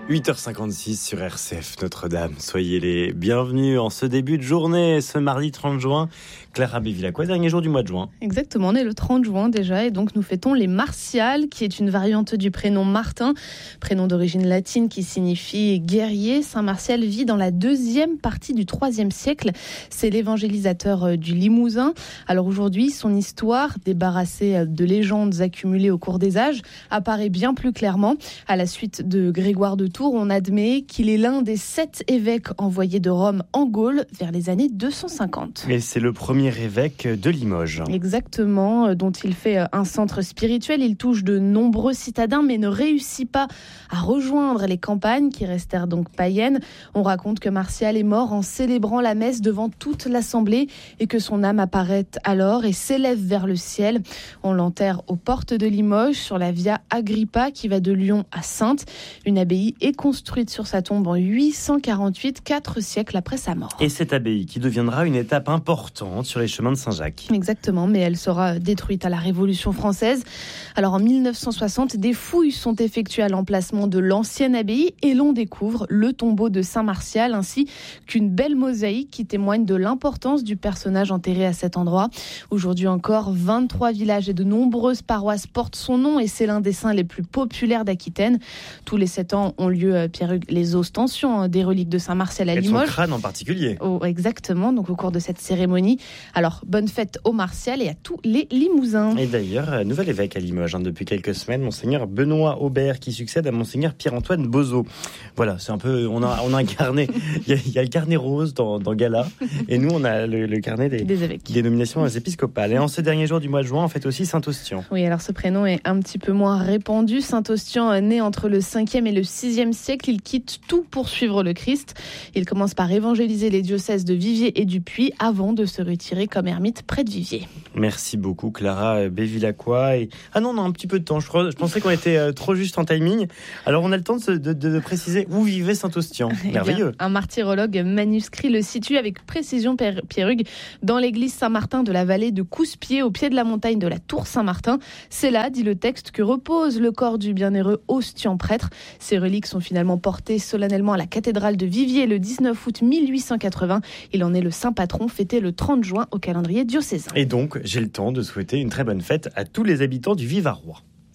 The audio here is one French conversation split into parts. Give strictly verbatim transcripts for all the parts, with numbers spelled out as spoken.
huit heures cinquante-six sur R C F Notre-Dame. Soyez les bienvenus en ce début de journée, ce mardi trente juin. Clara Bévilacqua, dernier jour du mois de juin. Exactement, on est le trente juin déjà et donc nous fêtons les Martials, qui est une variante du prénom Martin, prénom d'origine latine qui signifie guerrier. Saint Martial vit dans la deuxième partie du troisième siècle. C'est l'évangélisateur du Limousin. Alors aujourd'hui, son histoire, débarrassée de légendes accumulées au cours des âges, apparaît bien plus clairement. À la suite de Grégoire de Tours, on admet qu'il est l'un des sept évêques envoyés de Rome en Gaule vers les années deux cent cinquante. Et c'est le premier évêque de Limoges. Exactement, dont il fait un centre spirituel. Il touche de nombreux citadins, mais ne réussit pas à rejoindre les campagnes qui restèrent donc païennes. On raconte que Martial est mort en célébrant la messe devant toute l'assemblée et que son âme apparaît alors et s'élève vers le ciel. On l'enterre aux portes de Limoges, sur la Via Agrippa qui va de Lyon à Saintes. Une abbaye est construite sur sa tombe en huit cent quarante-huit, quatre siècles après sa mort. Et cette abbaye qui deviendra une étape importante sur les chemins de Saint-Jacques. Exactement, mais elle sera détruite à la Révolution française. Alors en mille neuf cent soixante, des fouilles sont effectuées à l'emplacement de l'ancienne abbaye et l'on découvre le tombeau de Saint Martial ainsi qu'une belle mosaïque qui témoigne de l'importance du personnage enterré à cet endroit. Aujourd'hui encore, vingt-trois villages et de nombreuses paroisses portent son nom et c'est l'un des saints les plus populaires d'Aquitaine. Tous les sept ans ont lieu, Pierre-Hugues, les ostensions des reliques de Saint Martial à Limoges. Et son crâne en particulier. Oh, exactement, donc au cours de cette cérémonie. Alors, bonne fête aux Martial et à tous les Limousins. Et d'ailleurs, nouvel évêque à Limoges hein, depuis quelques semaines, Monseigneur Benoît Aubert, qui succède à Monseigneur Pierre-Antoine Bozo. Voilà, c'est un peu, on a, on a un carnet. Il y, a, il y a le carnet rose dans, dans Gala, et nous on a le, le carnet des, des évêques, des nominations épiscopales. Et en ce dernier jour du mois de juin, on fête aussi Saint-Ostian. Oui, alors ce prénom est un petit peu moins répandu. Saint-Ostian, né entre le cinquième et le sixième siècle, il quitte tout pour suivre le Christ. Il commence par évangéliser les diocèses de Viviers et du Puy avant de se retirer comme ermite près de Viviers. Merci beaucoup Clara Bévilacqua. Et... Ah non, on a un petit peu de temps. Je, crois, je pensais qu'on était euh, trop juste en timing. Alors on a le temps de, se, de, de préciser où vivait Saint-Ostian. Merveilleux. Un martyrologue manuscrit le situe avec précision, Pierre-Hugues, dans l'église Saint-Martin de la vallée de Couspier, au pied de la montagne de la Tour Saint-Martin. C'est là, dit le texte, que repose le corps du bienheureux Ostian prêtre. Ces reliques sont finalement portées solennellement à la cathédrale de Viviers le dix-neuf août mille huit cent quatre-vingts. Il en est le saint patron, fêté le trente juin au calendrier diocésain. Et donc, j'ai le temps de souhaiter une très bonne fête à tous les habitants du Vivarois.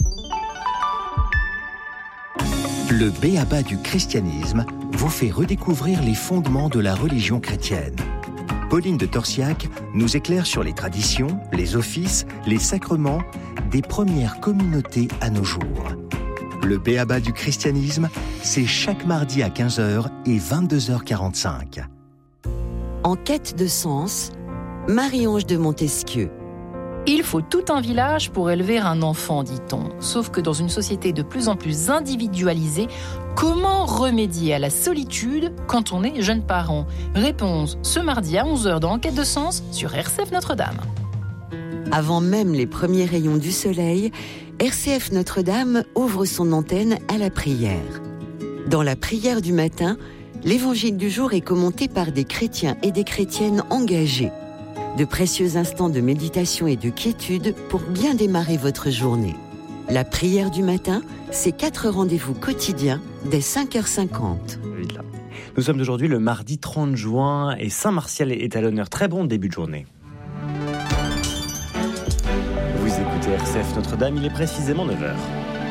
Le b.a.-ba du christianisme vous fait redécouvrir les fondements de la religion chrétienne. Pauline de Torsiac nous éclaire sur les traditions, les offices, les sacrements des premières communautés à nos jours. Le b.a.-ba du christianisme, c'est chaque mardi à quinze heures et vingt-deux heures quarante-cinq. En quête de sens, Marie-Ange de Montesquieu. Il faut tout un village pour élever un enfant, dit-on. Sauf que dans une société de plus en plus individualisée, comment remédier à la solitude quand on est jeune parent ? Réponse ce mardi à onze heures dans Enquête de sens sur R C F Notre-Dame. Avant même les premiers rayons du soleil, R C F Notre-Dame ouvre son antenne à la prière. Dans la prière du matin, l'évangile du jour est commenté par des chrétiens et des chrétiennes engagés. De précieux instants de méditation et de quiétude pour bien démarrer votre journée. La prière du matin, c'est quatre rendez-vous quotidiens dès cinq heures cinquante. Nous sommes aujourd'hui le mardi trente juin et Saint Martial est à l'honneur. Très bon début de journée. Vous écoutez R C F Notre-Dame, il est précisément neuf heures.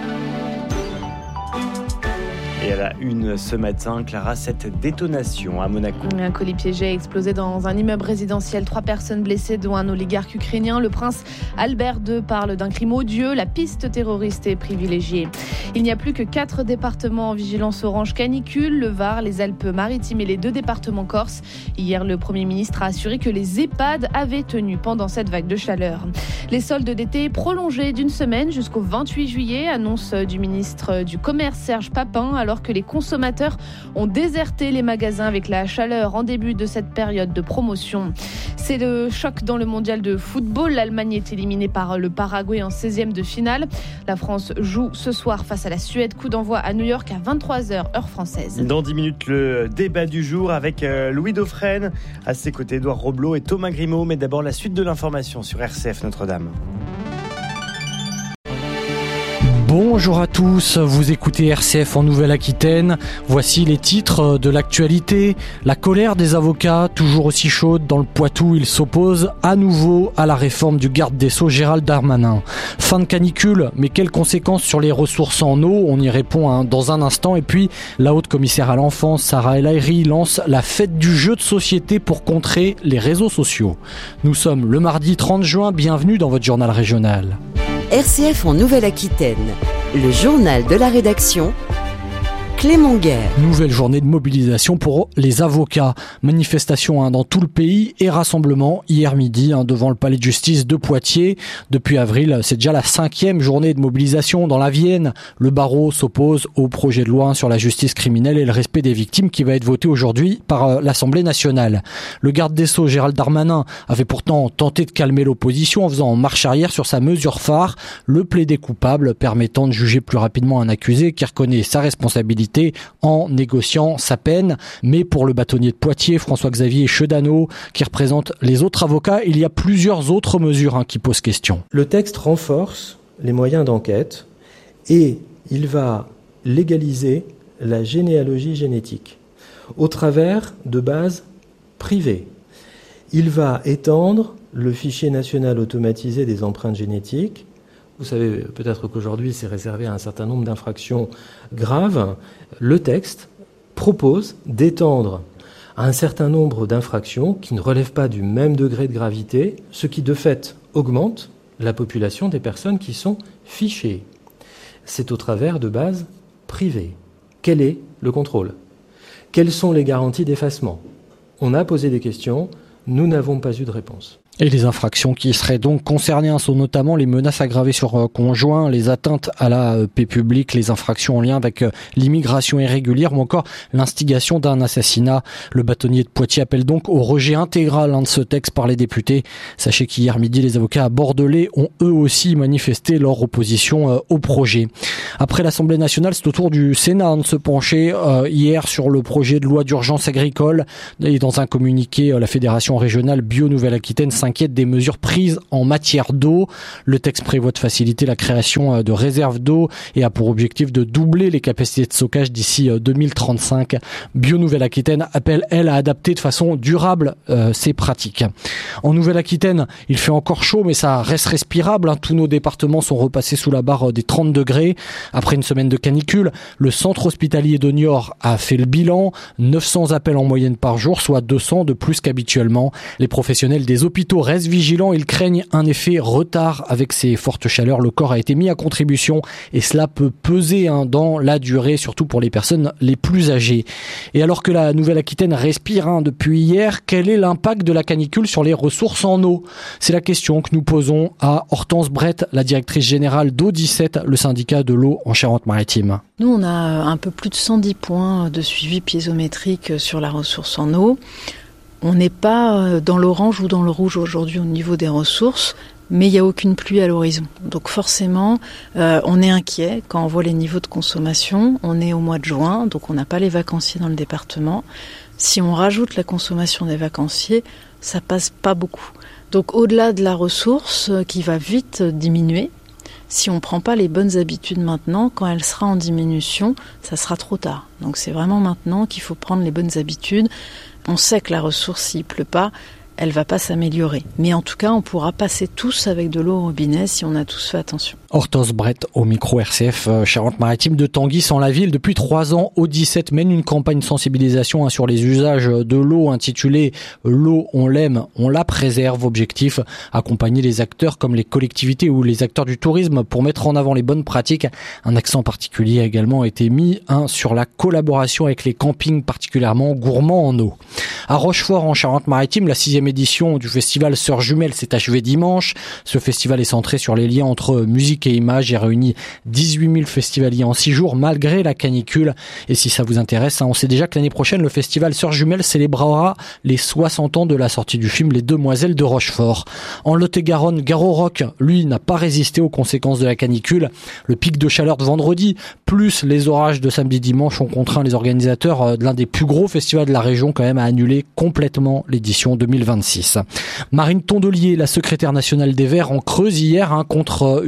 Et à la une ce matin, Clara, cette détonation à Monaco. Un colis piégé a explosé dans un immeuble résidentiel. Trois personnes blessées, dont un oligarque ukrainien. Le prince Albert deux parle d'un crime odieux. La piste terroriste est privilégiée. Il n'y a plus que quatre départements en vigilance orange canicule. Le Var, les Alpes-Maritimes et les deux départements corses. Hier, le Premier ministre a assuré que les EHPAD avaient tenu pendant cette vague de chaleur. Les soldes d'été prolongés d'une semaine jusqu'au vingt-huit juillet. Annonce du ministre du Commerce Serge Papin, alors que les consommateurs ont déserté les magasins avec la chaleur en début de cette période de promotion. C'est le choc dans le mondial de football. L'Allemagne est éliminée par le Paraguay en seizième de finale. La France joue ce soir face à la Suède. Coup d'envoi à New York à vingt-trois heures, heure française. Dans dix minutes, le débat du jour avec Louis Dauphren. À ses côtés, Édouard Roblot et Thomas Grimaud. Mais d'abord, la suite de l'information sur R C F Notre-Dame. Bonjour à tous, vous écoutez R C F en Nouvelle-Aquitaine. Voici les titres de l'actualité. La colère des avocats, toujours aussi chaude dans le Poitou, ils s'opposent à nouveau à la réforme du garde des Sceaux Gérald Darmanin. Fin de canicule, mais quelles conséquences sur les ressources en eau? On y répond hein, dans un instant. Et puis, la haute commissaire à l'enfance, Sarah El Haïry, lance la fête du jeu de société pour contrer les réseaux sociaux. Nous sommes le mardi trente juin, bienvenue dans votre journal régional. R C F en Nouvelle-Aquitaine, le journal de la rédaction, Clément Guerre. Nouvelle journée de mobilisation pour les avocats. Manifestation hein, dans tout le pays et rassemblement hier midi hein, devant le palais de justice de Poitiers. Depuis avril, c'est déjà la cinquième journée de mobilisation dans la Vienne. Le barreau s'oppose au projet de loi sur la justice criminelle et le respect des victimes qui va être voté aujourd'hui par euh, l'Assemblée nationale. Le garde des Sceaux Gérald Darmanin avait pourtant tenté de calmer l'opposition en faisant marche arrière sur sa mesure phare, le plaidé coupable permettant de juger plus rapidement un accusé qui reconnaît sa responsabilité en négociant sa peine. Mais pour le bâtonnier de Poitiers, François-Xavier Chedaneau, qui représente les autres avocats, il y a plusieurs autres mesures hein, qui posent question. Le texte renforce les moyens d'enquête et il va légaliser la généalogie génétique au travers de bases privées. Il va étendre le fichier national automatisé des empreintes génétiques. Vous savez peut-être qu'aujourd'hui c'est réservé à un certain nombre d'infractions graves. Le texte propose d'étendre à un certain nombre d'infractions qui ne relèvent pas du même degré de gravité, ce qui de fait augmente la population des personnes qui sont fichées. C'est au travers de bases privées. Quel est le contrôle ? Quelles sont les garanties d'effacement ? On a posé des questions, nous n'avons pas eu de réponse. Et les infractions qui seraient donc concernées sont notamment les menaces aggravées sur conjoint, les atteintes à la paix publique, les infractions en lien avec l'immigration irrégulière ou encore l'instigation d'un assassinat. Le bâtonnier de Poitiers appelle donc au rejet intégral de ce texte par les députés. Sachez qu'hier midi, les avocats à Bordelais ont eux aussi manifesté leur opposition au projet. Après l'Assemblée nationale, c'est au tour du Sénat de se pencher hier sur le projet de loi d'urgence agricole. Et dans un communiqué, la Fédération régionale Bio Nouvelle-Aquitaine s'inquiète des mesures prises en matière d'eau. Le texte prévoit de faciliter la création de réserves d'eau et a pour objectif de doubler les capacités de stockage d'ici deux mille trente-cinq. Bio Nouvelle-Aquitaine appelle, elle, à adapter de façon durable euh, ces pratiques. En Nouvelle-Aquitaine, il fait encore chaud, mais ça reste respirable. Hein. Tous nos départements sont repassés sous la barre des trente degrés. Après une semaine de canicule, le centre hospitalier de Niort a fait le bilan. neuf cents appels en moyenne par jour, soit deux cents de plus qu'habituellement. Les professionnels des hôpitaux restent vigilants, ils craignent un effet retard avec ces fortes chaleurs. Le corps a été mis à contribution et cela peut peser hein, dans la durée, surtout pour les personnes les plus âgées. Et alors que la Nouvelle-Aquitaine respire hein, depuis hier, quel est l'impact de la canicule sur les ressources en eau ? C'est la question que nous posons à Hortense Brett, la directrice générale d'Eau dix-sept, le syndicat de l'eau en Charente-Maritime. Nous, on a un peu plus de cent dix points de suivi piézométrique sur la ressource en eau. On n'est pas dans l'orange ou dans le rouge aujourd'hui au niveau des ressources, mais il n'y a aucune pluie à l'horizon. Donc forcément, euh, on est inquiet quand on voit les niveaux de consommation. On est au mois de juin, donc on n'a pas les vacanciers dans le département. Si on rajoute la consommation des vacanciers, ça passe pas beaucoup. Donc au-delà de la ressource qui va vite diminuer, si on ne prend pas les bonnes habitudes maintenant, quand elle sera en diminution, ça sera trop tard. Donc c'est vraiment maintenant qu'il faut prendre les bonnes habitudes. On sait que la ressource, s'il ne pleut pas, elle ne va pas s'améliorer. Mais en tout cas, on pourra passer tous avec de l'eau au robinet si on a tous fait attention. Hortense Brett au micro R C F Charente-Maritime de Tanguy-sans-la-Ville. Depuis trois ans, Eau dix-sept mène une campagne de sensibilisation hein, sur les usages de l'eau intitulée « L'eau, on l'aime, on la préserve ». Objectif, accompagner les acteurs comme les collectivités ou les acteurs du tourisme pour mettre en avant les bonnes pratiques. Un accent particulier a également été mis hein, sur la collaboration avec les campings particulièrement gourmands en eau. À Rochefort en Charente-Maritime, la sixième édition du festival Sœurs Jumelles s'est achevée dimanche. Ce festival est centré sur les liens entre musique et images et réunit dix-huit mille festivaliers en six jours malgré la canicule. Et si ça vous intéresse, hein, on sait déjà que l'année prochaine, le festival Sœurs Jumelles célébrera les soixante ans de la sortie du film Les Demoiselles de Rochefort. En Lot-et-Garonne, Garorock, lui, n'a pas résisté aux conséquences de la canicule. Le pic de chaleur de vendredi, plus les orages de samedi-dimanche ont contraint les organisateurs de l'un des plus gros festivals de la région quand même à annuler complètement l'édition deux mille vingt-six. Marine Tondelier, la secrétaire nationale des Verts, en Creuse hier hein, contre une Porsche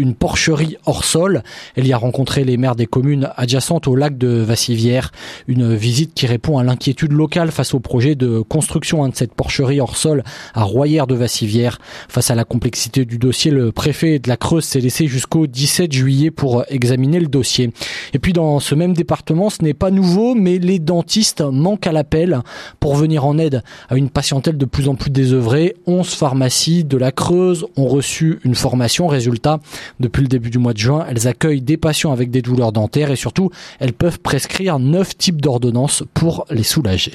porcherie hors sol. Elle y a rencontré les maires des communes adjacentes au lac de Vassivière. Une visite qui répond à l'inquiétude locale face au projet de construction de cette porcherie hors sol à Royères de Vassivière. Face à la complexité du dossier, le préfet de la Creuse s'est laissé jusqu'au dix-sept juillet pour examiner le dossier. Et puis dans ce même département, ce n'est pas nouveau, mais les dentistes manquent à l'appel pour venir en aide à une patientèle de plus en plus désœuvrée. onze pharmacies de la Creuse ont reçu une formation. Résultat, depuis le début du mois de juin, elles accueillent des patients avec des douleurs dentaires et surtout, elles peuvent prescrire neuf types d'ordonnances pour les soulager.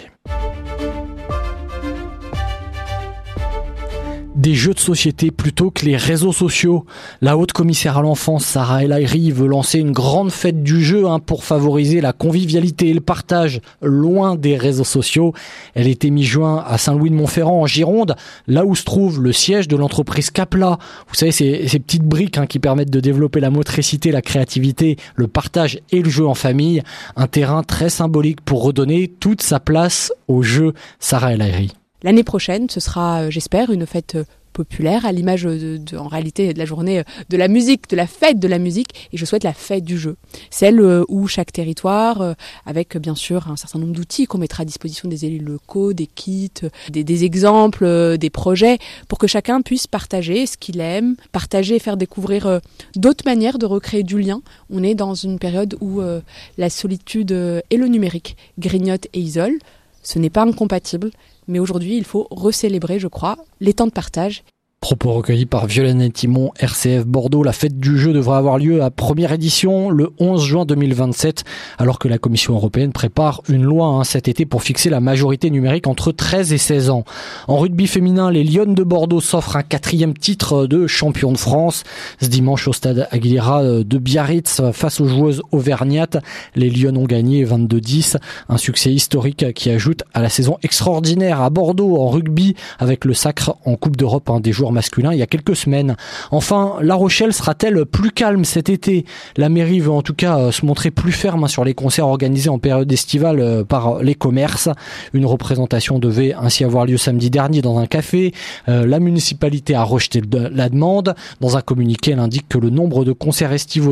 Des jeux de société plutôt que les réseaux sociaux. La haute commissaire à l'enfance, Sarah El Haïry, veut lancer une grande fête du jeu hein, pour favoriser la convivialité et le partage loin des réseaux sociaux. Elle était mi-juin à Saint-Louis-de-Montferrand en Gironde, là où se trouve le siège de l'entreprise Capla. Vous savez, ces, ces petites briques hein, qui permettent de développer la motricité, la créativité, le partage et le jeu en famille. Un terrain très symbolique pour redonner toute sa place au jeu. Sarah El Haïry. L'année prochaine, ce sera, j'espère, une fête populaire à l'image de, de, en réalité de la journée de la musique, de la fête de la musique, et je souhaite la fête du jeu. Celle où chaque territoire, avec bien sûr un certain nombre d'outils qu'on mettra à disposition des élus locaux, des kits, des, des exemples, des projets, pour que chacun puisse partager ce qu'il aime, partager et faire découvrir d'autres manières de recréer du lien. On est dans une période où la solitude et le numérique grignotent et isolent. Ce n'est pas incompatible, mais aujourd'hui, il faut recélébrer, je crois, les temps de partage. Propos recueillis par Violaine Timon, R C F Bordeaux. La fête du jeu devrait avoir lieu à première édition le onze juin deux mille vingt-sept, alors que la Commission européenne prépare une loi hein, cet été pour fixer la majorité numérique entre treize et seize ans. En rugby féminin, les Lionnes de Bordeaux s'offrent un quatrième titre de champion de France. Ce dimanche au stade Aguilera de Biarritz face aux joueuses auvergnates, les Lionnes ont gagné vingt-deux dix, un succès historique qui ajoute à la saison extraordinaire à Bordeaux en rugby avec le sacre en Coupe d'Europe hein, des joueurs masculin il y a quelques semaines. Enfin, La Rochelle sera-t-elle plus calme cet été ? La mairie veut en tout cas se montrer plus ferme sur les concerts organisés en période estivale par les commerces. Une représentation devait ainsi avoir lieu samedi dernier dans un café. La municipalité a rejeté la demande. Dans un communiqué, elle indique que le nombre de concerts estivaux